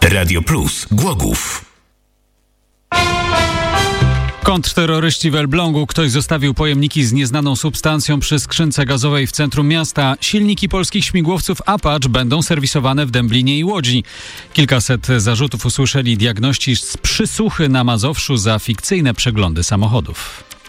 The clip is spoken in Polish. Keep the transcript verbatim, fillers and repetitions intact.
Radio Plus Głogów. Kontrterroryści w Elblągu. Ktoś zostawił pojemniki z nieznaną substancją przy skrzynce gazowej w centrum miasta. Silniki polskich śmigłowców Apache będą serwisowane w Dęblinie i Łodzi. Kilkaset zarzutów usłyszeli diagności z Przysuchy na Mazowszu za fikcyjne przeglądy samochodów.